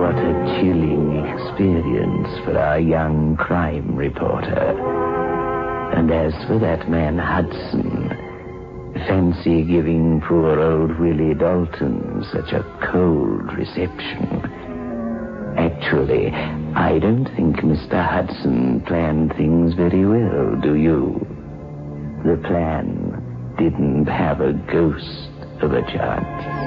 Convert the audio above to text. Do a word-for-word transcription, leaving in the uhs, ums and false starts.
What a chilling experience for our young crime reporter. And as for that man Hudson, fancy giving poor old Willie Dalton such a cold reception. Actually, I don't think Mister Hudson planned things very well, do you? The plan didn't have a ghost of a chance.